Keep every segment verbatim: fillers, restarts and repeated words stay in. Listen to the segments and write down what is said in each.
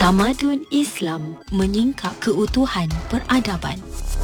Tamadun Islam menyingkap keutuhan peradaban.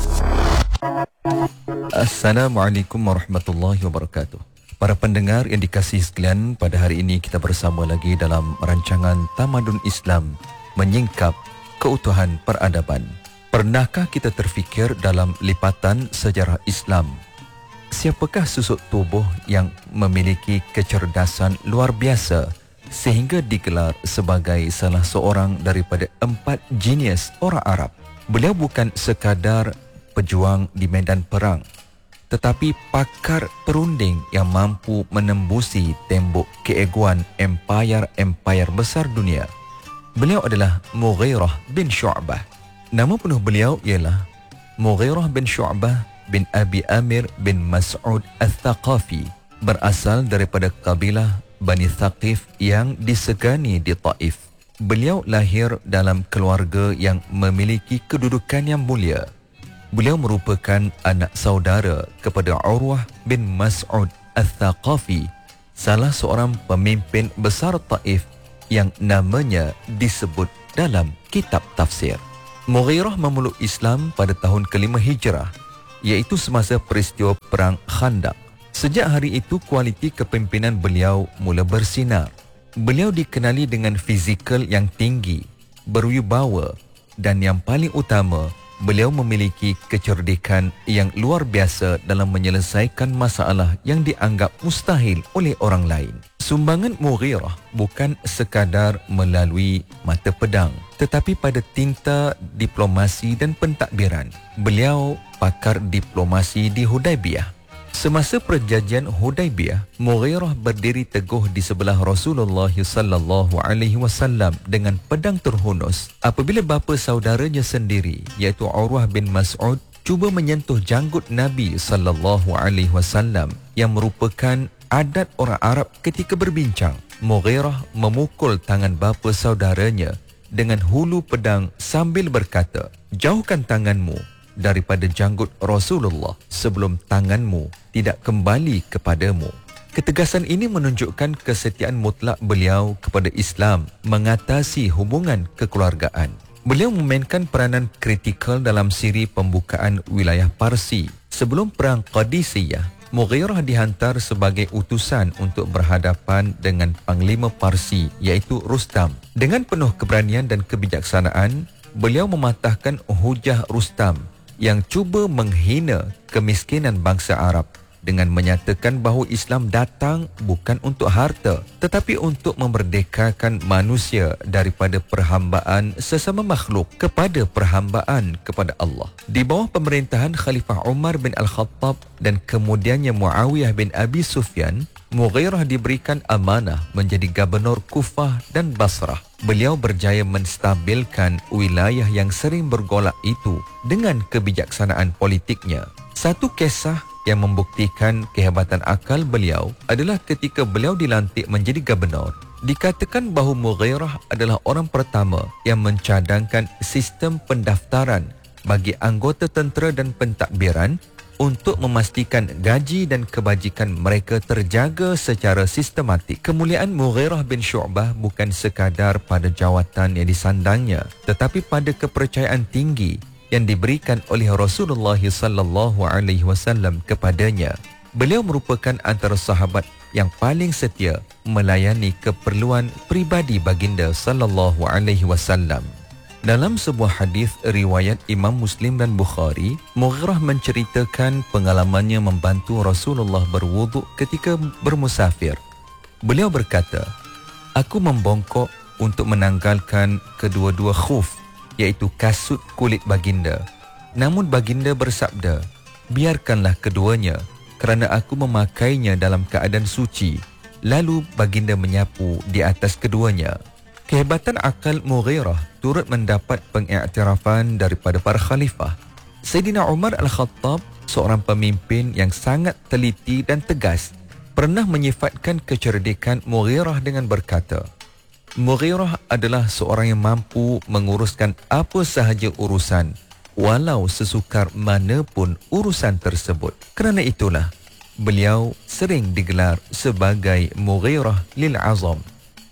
Assalamualaikum warahmatullahi wabarakatuh. Para pendengar yang dikasihi sekalian, pada hari ini kita bersama lagi dalam rancangan Tamadun Islam menyingkap keutuhan peradaban. Pernahkah kita terfikir dalam lipatan sejarah Islam, siapakah susuk tubuh yang memiliki kecerdasan luar biasa sehingga digelar sebagai salah seorang daripada empat genius orang Arab? Beliau bukan sekadar pejuang di medan perang, tetapi pakar perunding yang mampu menembusi tembok keegoan empayar-empayar besar dunia. Beliau adalah Mughirah bin Syu'bah. Nama penuh beliau ialah Mughirah bin Syu'bah bin Abi Amir bin Mas'ud Al-Thaqafi, berasal daripada kabilah Bani Thaqif yang disegani di Taif. Beliau lahir dalam keluarga yang memiliki kedudukan yang mulia. Beliau merupakan anak saudara kepada Urwah bin Mas'ud Al-Thaqafi, salah seorang pemimpin besar Taif yang namanya disebut dalam kitab tafsir. Mughirah memeluk Islam pada tahun kelima Hijrah, iaitu semasa peristiwa Perang Khandaq. Sejak hari itu, kualiti kepimpinan beliau mula bersinar. Beliau dikenali dengan fizikal yang tinggi, berwibawa, dan yang paling utama, beliau memiliki kecerdikan yang luar biasa dalam menyelesaikan masalah yang dianggap mustahil oleh orang lain. Sumbangan Mughirah bukan sekadar melalui mata pedang, tetapi pada tinta diplomasi dan pentadbiran. Beliau pakar diplomasi di Hudaibiyah. Semasa perjanjian Hudaibiyah, Mughirah berdiri teguh di sebelah Rasulullah sallallahu alaihi wasallam dengan pedang terhunus apabila bapa saudaranya sendiri, iaitu Urwah bin Mas'ud, cuba menyentuh janggut Nabi sallallahu alaihi wasallam yang merupakan adat orang Arab ketika berbincang. Mughirah memukul tangan bapa saudaranya dengan hulu pedang sambil berkata, "Jauhkan tanganmu daripada janggut Rasulullah sebelum tanganmu tidak kembali kepadamu." Ketegasan ini menunjukkan kesetiaan mutlak beliau kepada Islam mengatasi hubungan kekeluargaan. Beliau memainkan peranan kritikal dalam siri pembukaan wilayah Parsi. Sebelum perang Qadisiyah, Mughirah dihantar sebagai utusan untuk berhadapan dengan Panglima Parsi, iaitu Rustam. Dengan penuh keberanian dan kebijaksanaan, beliau mematahkan hujah Rustam yang cuba menghina kemiskinan bangsa Arab dengan menyatakan bahawa Islam datang bukan untuk harta, tetapi untuk memerdekakan manusia daripada perhambaan sesama makhluk kepada perhambaan kepada Allah. Di bawah pemerintahan Khalifah Umar bin Al-Khattab dan kemudiannya Muawiyah bin Abi Sufyan, Mughirah diberikan amanah menjadi gubernur Kufah dan Basrah. Beliau berjaya menstabilkan wilayah yang sering bergolak itu dengan kebijaksanaan politiknya. Satu kisah yang membuktikan kehebatan akal beliau adalah ketika beliau dilantik menjadi gubernur. Dikatakan bahawa Mughirah adalah orang pertama yang mencadangkan sistem pendaftaran bagi anggota tentera dan pentadbiran untuk memastikan gaji dan kebajikan mereka terjaga secara sistematik. Kemuliaan Mughirah bin Syu'bah bukan sekadar pada jawatan yang disandangnya, tetapi pada kepercayaan tinggi yang diberikan oleh Rasulullah sallallahu alaihi wasallam kepadanya. Beliau merupakan antara sahabat yang paling setia melayani keperluan pribadi baginda sallallahu alaihi wasallam. Dalam sebuah hadis riwayat Imam Muslim dan Bukhari, Mughirah menceritakan pengalamannya membantu Rasulullah berwuduk ketika bermusafir. Beliau berkata, "Aku membongkok untuk menanggalkan kedua-dua khuf, iaitu kasut kulit baginda. Namun baginda bersabda, 'Biarkanlah keduanya kerana aku memakainya dalam keadaan suci.' Lalu baginda menyapu di atas keduanya." Kehebatan akal Mughirah turut mendapat pengiktirafan daripada para khalifah. Sayyidina Umar Al-Khattab, seorang pemimpin yang sangat teliti dan tegas, pernah menyifatkan kecerdikan Mughirah dengan berkata, "Mughirah adalah seorang yang mampu menguruskan apa sahaja urusan, walau sesukar mana pun urusan tersebut." Kerana itulah, beliau sering digelar sebagai Mughirah lil Azam,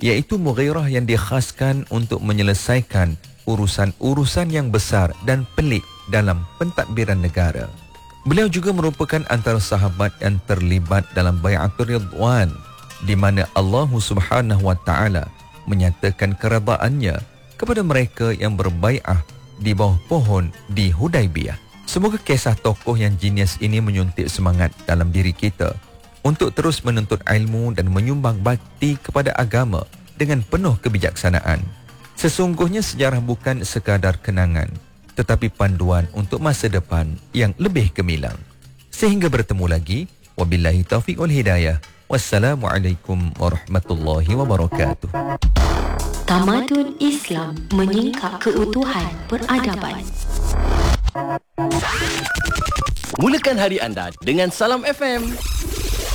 iaitu Mughirah yang dikhaskan untuk menyelesaikan urusan-urusan yang besar dan pelik dalam pentadbiran negara. Beliau juga merupakan antara sahabat yang terlibat dalam Bai'atul Ridwan, di mana Allah Subhanahu wa taala menyatakan keredaannya kepada mereka yang berbai'ah di bawah pohon di Hudaibiyah. Semoga kisah tokoh yang jenius ini menyuntik semangat dalam diri kita untuk terus menuntut ilmu dan menyumbang bakti kepada agama dengan penuh kebijaksanaan. Sesungguhnya sejarah bukan sekadar kenangan, tetapi panduan untuk masa depan yang lebih gemilang. Sehingga bertemu lagi, wabillahi taufiq wal hidayah. Wassalamualaikum warahmatullahi wabarakatuh. Tamadun Islam menyingkap keutuhan peradaban. Mulakan hari anda dengan Salam F M.